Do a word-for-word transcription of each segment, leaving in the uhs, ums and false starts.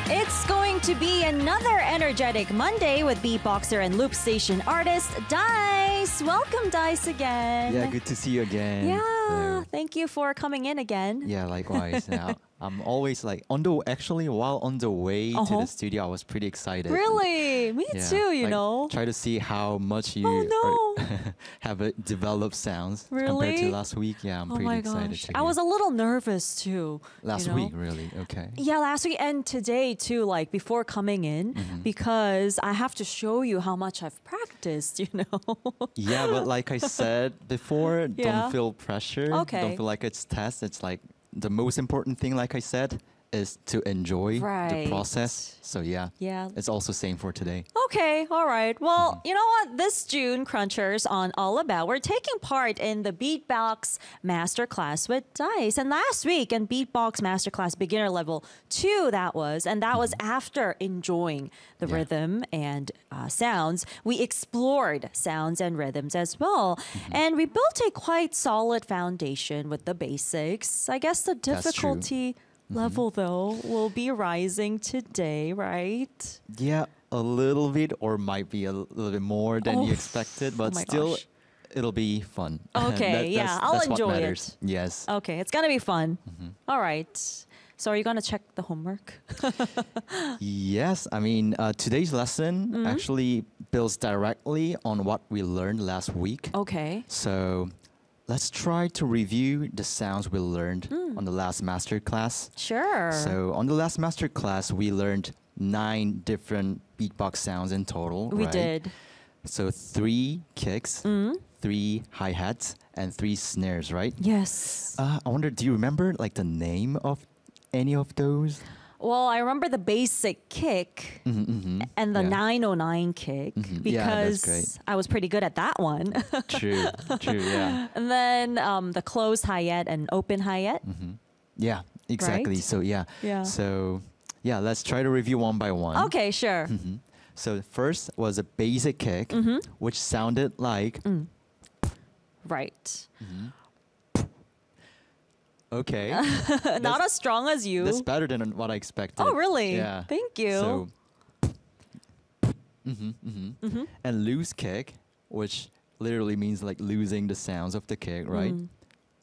It's going to be another energetic Monday with beatboxer and loop station artist Dice. Welcome, Dice, again. Yeah, good to see you again. Yeah, Hello. thank you for coming in again. Yeah, likewise. Yeah, I'm always like on the actually while on the way Uh-huh. to the studio, I was pretty excited. Really? Me Yeah, too, you like, know. Try to see how much you Oh, no. are- have it developed sounds compared Really? to last week. Yeah, I'm Oh pretty my excited. gosh. To I hear. was a little nervous too. last you know? week, really. Okay. Yeah, last week and today too, like before coming in, Mm-hmm. because I have to show you how much I've practiced, you know. Yeah, but like I said before, Yeah. don't feel pressure. Okay. Don't feel like it's test. It's like the most important thing, like I said, is to enjoy Right. the process. So yeah. Yeah. It's also same for today. Okay, all right. Well, Mm-hmm. you know what? This June, Crunchers on All About, we're taking part in the Beatbox Masterclass with Dice. And last week in Beatbox Masterclass Beginner Level two, that was, and that was after enjoying the Mm-hmm. Yeah. rhythm and uh, sounds, we explored sounds and rhythms as well. Mm-hmm. And we built a quite solid foundation with the basics. I guess the That's true. Mm-hmm. difficulty level, though, will be rising today, right? Yeah, a little bit, or might be a little bit more than Oh, you expected, but oh my still, gosh. it'll be fun. Okay, That- yeah, that's- I'll that's what enjoy matters. it. Yes. Okay, it's gonna be fun. Mm-hmm. All right. So are you gonna check the homework? Yes, I mean, uh, today's lesson Mm-hmm. actually builds directly on what we learned last week. Okay. So let's try to review the sounds we learned Mm. on the last master class. Sure. So on the last master class, we learned nine different beatbox sounds in total. we right? did. So three kicks, Mm. three hi-hats, and three snares, right? Yes. Uh, I wonder, do you remember like the name of any of those? Well, I remember the basic kick Mm-hmm, mm-hmm. and the Yeah. nine oh nine kick Mhm. because Yeah, that's great. I was pretty good at that one. True, true, yeah. And then um, the closed hi-hat and open hi-hat. Yeah, exactly. Right? So yeah. Yeah. So yeah, let's try to review one by one. Okay, sure. Mhm. So the first was a basic kick, Mm-hmm. which sounded like Mm. Right. okay. Not as strong as you. That's better than what I expected. Oh, really? Yeah. Thank you. So, hmm hmm Mm-hmm. and loose kick, which literally means like losing the sounds of the kick, right? Mm.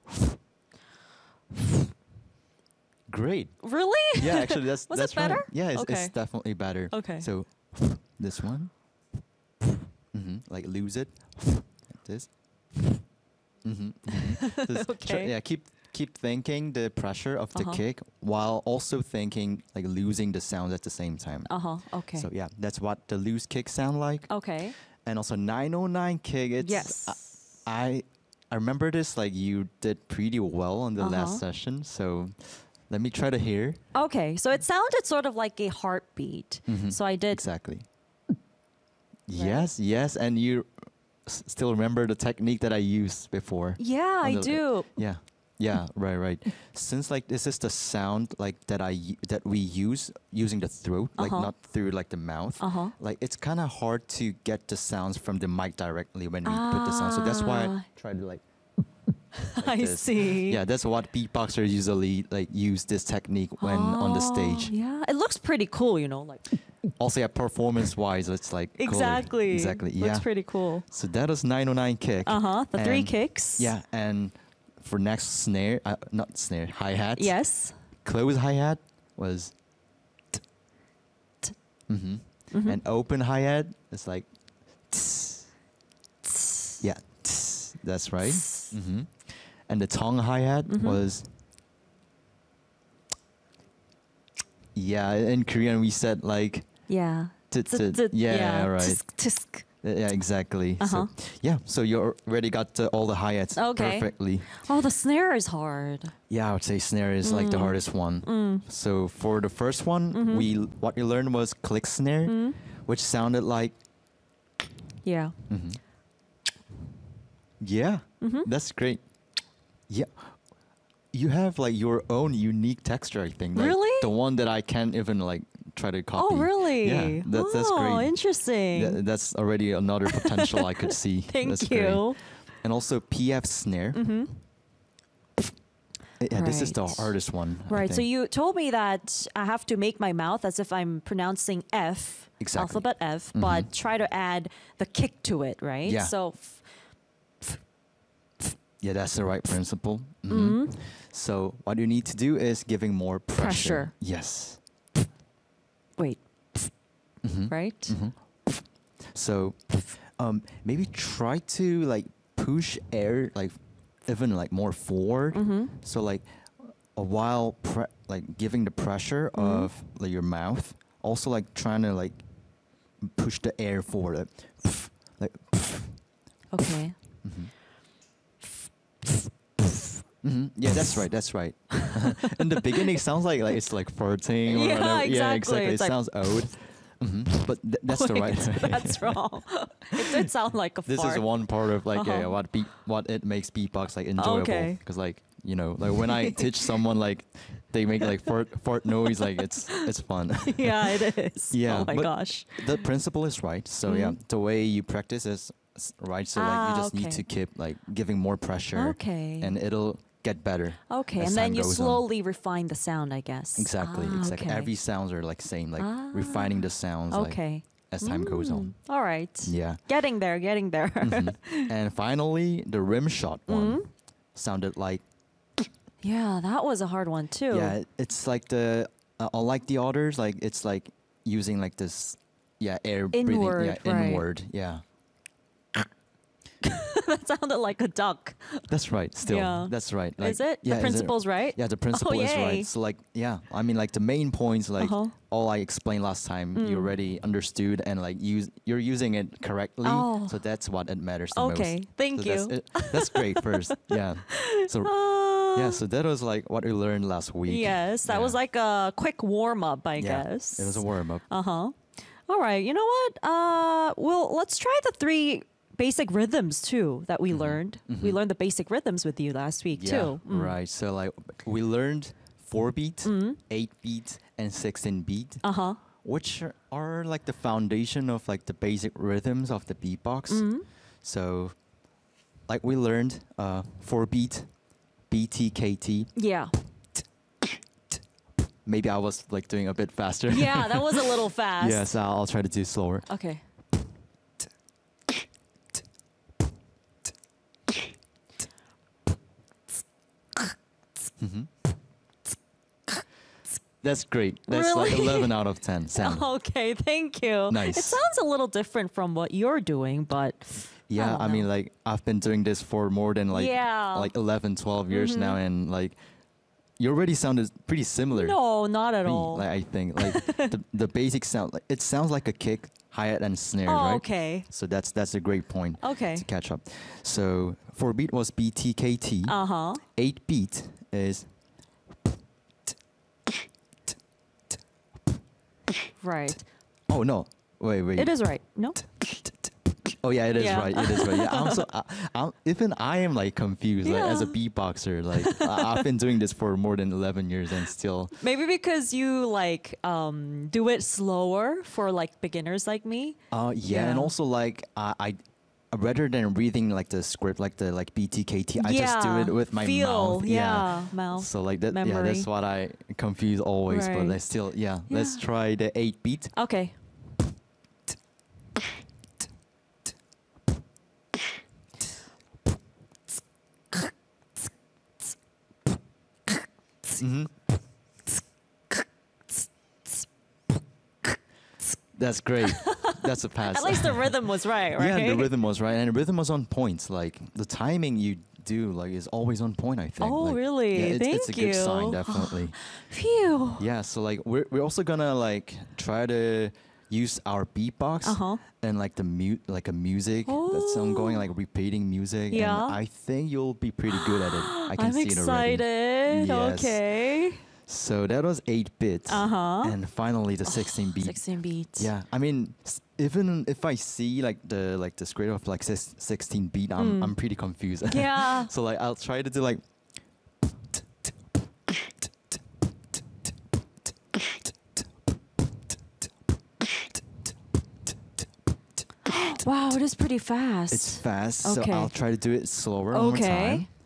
Great. Really? Yeah, actually, that's Was it that's right. better? Yeah, it's, Okay. it's definitely better. Okay. So this one, hmm like lose it, like this. hmm Okay. Yeah, keep keep thinking the pressure of the Uh-huh. kick while also thinking like losing the sound at the same time. Uh huh. Okay. So yeah, that's what the loose kick sound like. okay. And also nine oh nine kick. It's Yes. I I remember this like you did pretty well on the Uh-huh. last session. So let me try to hear. Okay. So it sounded sort of like a heartbeat. Mhm. So I did. Exactly. Yes, yes, and you s- still remember the technique that I used before. Yeah, I On the- do. Yeah, yeah, right, right. Since like this is the sound like that I u- that we use using the throat, like Uh-huh. not through like the mouth. Uh huh. Like it's kind of hard to get the sounds from the mic directly when we put the sound. So that's why Ah. I try to like. I this. see. Yeah, that's what beatboxers usually like use this technique when on the Oh, stage. Yeah, it looks pretty cool, you know, like Also, yeah, performance-wise, it's like cooler. exactly. exactly. Yeah. Looks pretty cool. So that was nine oh nine kick. Uh huh. The three And- kicks. Yeah, and for next snare, uh, not snare, hi hat. Yes. Close hi hat was. T. T. Mm-hmm. Mhm. And open hi hat is like. Tss. Tss. Yeah, tss. That's right. Tss. Mm-hmm. And the tongue hi hat Mhm. was. Yeah, in Korean we said like. Yeah. t- Tz- t- tz- Yeah, right. Tisk, tisk. Uh, Yeah, exactly. Uh-huh. So, yeah, so you already got uh, all the hi-hats Okay. perfectly. Oh, the snare is hard. Yeah, I would say snare is like the Mm. hardest one. Mm. So for the first one, Mhm. we what we learned was click snare, Mm. which sounded like Yeah. mhm. Yeah, Mhm. that's great. Yeah. You have like your own unique texture, I think. Like, Really? The one that I can't even like try to copy. Oh, really? Yeah, that's that's oh, great. interesting. Th- that's already another potential I could see. Thank That's great. you. And also P F snare. Mm-hmm. Yeah, this is the Right. hardest one. I Right. So think. you told me that I have to make my mouth as if I'm pronouncing F, Exactly. alphabet F, Mhm. but try to add the kick to it, right? Yeah. So Yeah, that's the right principle. Mhm. mm, So what you need to do is giving more pressure. Pressure. Yes. wait, Mhm. right? Mhm. So um, maybe try to like push air like even like more forward. Mm-hmm. So like a while pre- like giving the pressure Mhm. of like your mouth, also like trying to like push the air forward. Like, like Okay. hmm yeah, that's right. That's right. In the beginning, it sounds like like it's like farting or Yeah, whatever. Yeah, exactly. exactly. It It's like- sounds old. hmm But th- that's the right. Wait, That's wrong. It did sound like a This fart. is one part of like yeah, Uh-huh. what beat what it makes beatbox like enjoyable. Okay. Because like you know like when I teach someone like they make like fart fart noise like it's it's fun. Yeah, it is. Yeah, Oh my but- gosh. The principle is right. So yeah, Mhm. the way you practice is s- right. So like you Ah, just need okay. to keep like giving more pressure, Okay. and it'll get better. Okay, as and then time you goes on. slowly refine the sound, I guess. Exactly, Ah, exactly. okay. Every sounds are like same, like refining the sounds like Okay. as time goes on. Mm, All right. Yeah. Getting there, getting there. Mhm. And finally, the rim shot one sounded like Yeah, that was a hard one too. yeah, it's like the uh, unlike the others, like it's like using like this yeah air breathing Inward, yeah right. inward yeah. That sounded like a duck. That's right. Still, Yeah. that's right. Like, Is it? Yeah, The principle's right? Yeah, the principle is yay. right. So like, yeah, I mean, like the main points, like Uh-huh. all I explained last time, you Mm. already understood and like use you're using it correctly. Oh. So that's what it matters the most. Okay, thank So you. That's, it. That's great. First, yeah. So Uh, yeah, so that was like what we learned last week. Yes, that Yeah. was like a quick warm up, I yeah, guess. it was a warm up. Uh huh. All right. You know what? Uh, well, let's try the three basic rhythms too that we learned. We learned the basic rhythms with you last week Mm-hmm. Yeah, too. Mm. right. So like we learned four beat, Mm. eight beat, and sixteen beat. Uh huh. Which are, are like the foundation of like the basic rhythms of the beatbox. Mm-hmm. So, like we learned, uh, four beat, B T K T. Yeah. Maybe I was like doing a bit faster. Yeah, that was a little fast. Yes, I'll, I'll try to do slower. Okay. That's great. That's like Really? eleven out of ten. Sound. Okay, thank you. Nice. It sounds a little different from what you're doing, but Yeah, don't I, mean, know. like I've been doing this for more than like Yeah. like eleven, twelve years now, Mhm. and like you already sounded pretty similar. no, not at me, all. Like I think like the, the basic sound, like it sounds like a kick, hi-hat and snare, oh, right? okay. So that's that's a great point Okay. to catch up. So four beat was B T K T. Uh huh. Eight beat is Right. oh no, wait wait. It is right. No. Oh yeah, it is Yeah. right. It is right. Yeah, I'm so I, I'm, even I am like confused. Like as a Yeah. beatboxer, like I, I've been doing this for more than eleven years and still. Maybe because you like um do it slower for like beginners like me. Uh yeah, and Yeah. also like I. I rather than reading like the script, like the like B T K T, I just do Yeah, it with my feel, mouth. yeah, mouth So like that, yeah, memory. that's what I confuse always. But Right. I still, yeah, let's Yeah. try the eight beat. Okay. hmm That's great. That's a pass. At least the rhythm was right, right? Yeah, the rhythm was right, and the rhythm was on point. Like the timing you do, like is always on point. I think. Oh, Like, really? Yeah, it's, it's a Thank good sign, you. definitely. Phew. Yeah, so like we're we're also gonna like try to use our beatbox Uh-huh. and like the mute like a music that's ongoing, like repeating music. Yeah. And I think you'll be pretty good at it. I can I'm see excited. it already. Yes. Okay. So that was eight bits. Uh-huh. And finally the sixteen beat. sixteen beats. Yeah, I mean, s- even if I see like the like the script of like sis- sixteen beat, I'm Mm. I'm pretty confused. Yeah. So like I'll try to do like. Wow, it is pretty fast. It's fast, Okay. so I'll try to do it slower one more Okay. time.